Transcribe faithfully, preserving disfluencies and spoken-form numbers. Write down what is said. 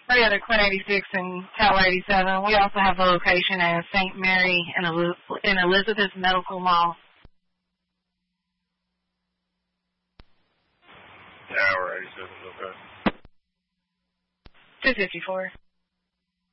Right at Quinn eighty-six and Tower eighty-seven. We also have a location at Saint Mary and Eliz- in Elizabeth Medical Mall. Tower eighty-seven, okay. two fifty-four.